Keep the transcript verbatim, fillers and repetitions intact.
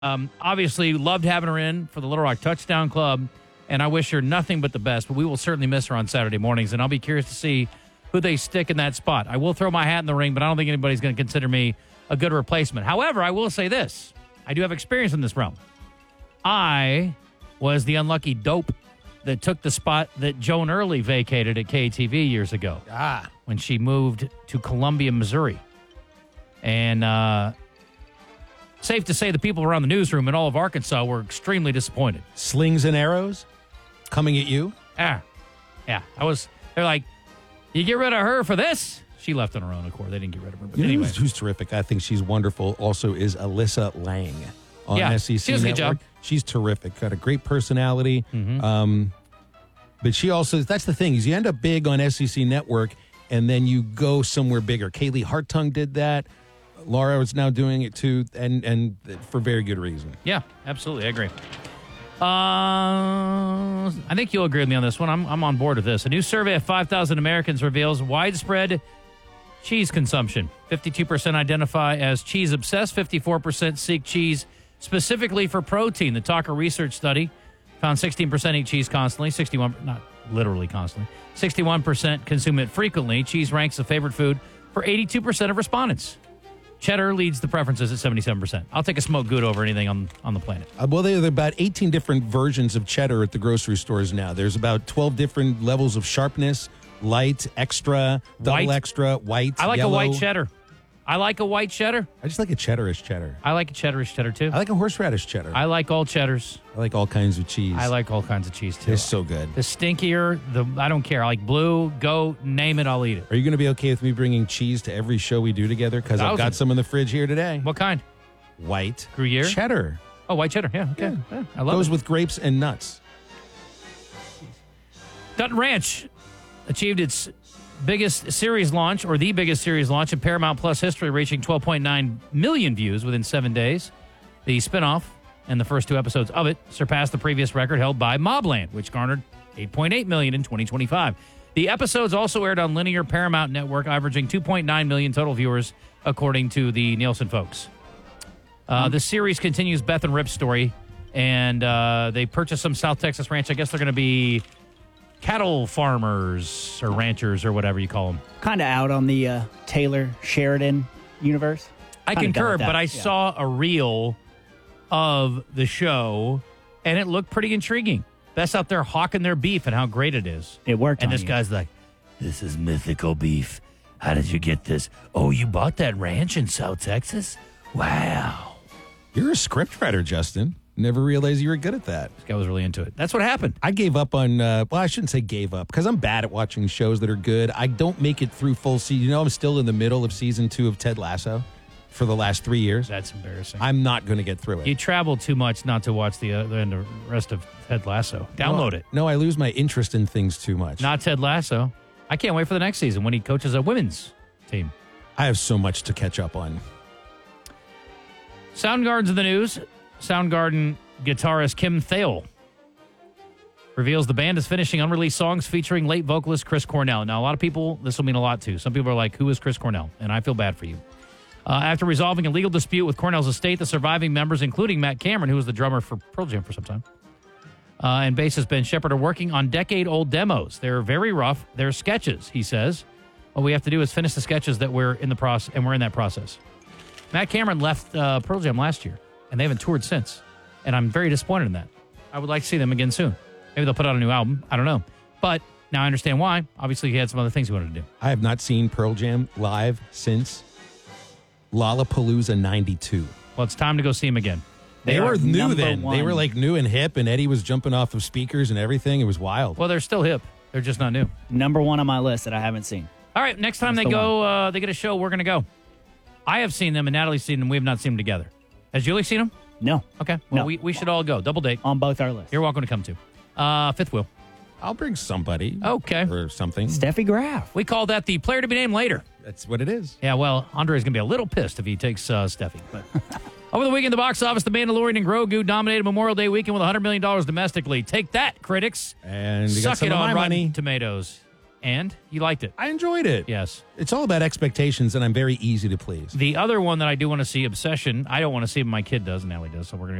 Um, obviously, loved having her in for the Little Rock Touchdown Club, and I wish her nothing but the best, but we will certainly miss her on Saturday mornings, and I'll be curious to see who they stick in that spot. I will throw my hat in the ring, but I don't think anybody's going to consider me a good replacement. However, I will say this. I do have experience in this realm. I was the unlucky dope that took the spot that Joan Early vacated at K T V years ago. Ah. When she moved to Columbia, Missouri. And uh, safe to say the people around the newsroom in all of Arkansas were extremely disappointed. Slings and arrows coming at you? Ah, yeah. I was, they're like, you get rid of her for this? She left on her own accord. They didn't get rid of her. But you know anyway. who's, who's terrific? I think she's wonderful. Also is Alyssa Lang on Yeah, S E C she does a good Network. job. She's terrific. Got a great personality. Mm-hmm. Um, but she also, that's the thing, is you end up big on S E C Network and then you go somewhere bigger. Kaylee Hartung did that. Laura is now doing it too, and, and for very good reason. Yeah, absolutely. I agree. Uh, I think you'll agree with me on this one. I'm, I'm on board with this. A new survey of five thousand Americans reveals widespread cheese consumption. fifty-two percent identify as cheese obsessed. fifty-four percent seek cheese specifically for protein. The Talker research study found sixteen percent eat cheese constantly. sixty-one not literally constantly. sixty-one percent consume it frequently. Cheese ranks the favorite food for eighty-two percent of respondents. Cheddar leads the preferences at seventy-seven percent. I'll take a smoked Gouda over anything on, on the planet. Uh, well, there are about eighteen different versions of cheddar at the grocery stores now. There's about twelve different levels of sharpness, light, extra, double White. extra, white, I like yellow. a white cheddar. I like a white cheddar. I just like a cheddarish cheddar. I like a cheddarish cheddar, too. I like a horseradish cheddar. I like all cheddars. I like all kinds of cheese. I like all kinds of cheese, too. They're so good. The stinkier, the I don't care. I like blue, goat, name it, I'll eat it. Are you going to be okay with me bringing cheese to every show we do together? Because I've got Thousand. some in the fridge here today. What kind? White. Gruyere? Cheddar. Oh, white cheddar. Yeah, okay. Yeah. Yeah, I love Goes it. with grapes and nuts. Dutton Ranch achieved its biggest series launch, or the biggest series launch in Paramount Plus history, reaching twelve point nine million views within seven days. The spinoff and the first two episodes of it surpassed the previous record held by Mobland, which garnered eight point eight million in twenty twenty-five. The episodes also aired on linear Paramount Network, averaging two point nine million total viewers, according to the Nielsen folks. Uh, the series continues Beth and Rip's story, and uh, they purchased some South Texas ranch. I guess they're going to be cattle farmers or ranchers or whatever you call them. Kind of out on the uh, Taylor Sheridan universe. I Kinda done concur, with that, but I yeah. saw a reel of the show, and it looked pretty intriguing. Beth's out there hawking their beef and how great it is. It worked And on this you. guy's like, this is mythical beef. How did you get this? Oh, you bought that ranch in South Texas? Wow. You're a scriptwriter, Justin. Never realized you were good at that. This guy was really into it. That's what happened. I gave up on, uh, well, I shouldn't say gave up, because I'm bad at watching shows that are good. I don't make it through full season. You know, I'm still in the middle of season two of Ted Lasso for the last three years. That's embarrassing. I'm not going to get through it. You travel too much not to watch the, uh, the rest of Ted Lasso. Download no, it. No, I lose my interest in things too much. Not Ted Lasso. I can't wait for the next season when he coaches a women's team. I have so much to catch up on. Soundgarden's in the news. Soundgarden guitarist Kim Thale reveals the band is finishing unreleased songs featuring late vocalist Chris Cornell. Now, a lot of people, this will mean a lot to. Some people are like, who is Chris Cornell? And I feel bad for you. Uh, after resolving a legal dispute with Cornell's estate, the surviving members, including Matt Cameron, who was the drummer for Pearl Jam for some time, uh, and bassist Ben Shepherd, are working on decade-old demos. They're very rough. They're sketches, he says. All we have to do is finish the sketches that we're in the process, and we're in that process. Matt Cameron left uh, Pearl Jam last year, and they haven't toured since. And I'm very disappointed in that. I would like to see them again soon. Maybe they'll put out a new album. I don't know. But now I understand why. Obviously, he had some other things he wanted to do. I have not seen Pearl Jam live since Lollapalooza ninety-two. Well, it's time to go see him again. They, They were are new number then. one. They were like new and hip, and Eddie was jumping off of speakers and everything. It was wild. Well, they're still hip. They're just not new. Number one on my list that I haven't seen. All right, next time That's they the go, uh, they get a show, we're going to go. I have seen them, and Natalie's seen them. We have not seen them together. Has Julie seen them? No, Okay. Well, No. we, we should all go. Double date. on both our lists. You're welcome to come too. Uh, fifth wheel. I'll bring somebody. Okay. Or something. Steffi Graf. We call that the player to be named later. That's what it is. Yeah, well, Andre's going to be a little pissed if he takes uh, Steffi. But over the weekend, the box office, The Mandalorian and Grogu dominated Memorial Day weekend with one hundred million dollars domestically. Take that, critics. And you Suck got some it of on my Rotten money. Tomatoes. And you liked it. I enjoyed it. Yes. It's all about expectations, and I'm very easy to please. The other one that I do want to see, Obsession, I don't want to see, but my kid does, and Allie does, so we're going to